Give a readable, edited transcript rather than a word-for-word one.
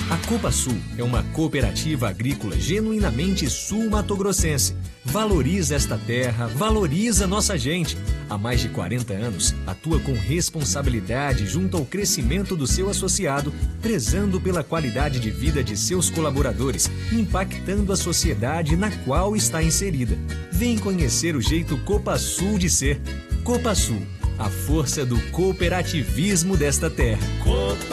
A Copa Sul é uma cooperativa agrícola genuinamente sul-matogrossense. Valoriza esta terra, valoriza nossa gente. Há mais de 40 anos, atua com responsabilidade junto ao crescimento do seu associado, prezando pela qualidade de vida de seus colaboradores, impactando a sociedade na qual está inserida. Vem conhecer o jeito Copa Sul de ser. Copa Sul, a força do cooperativismo desta terra.